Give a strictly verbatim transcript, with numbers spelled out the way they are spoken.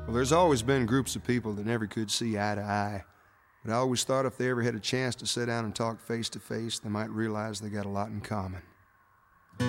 Well, there's always been groups of people that never could see eye to eye. But I always thought if they ever had a chance to sit down and talk face to face, they might realize they got a lot in common.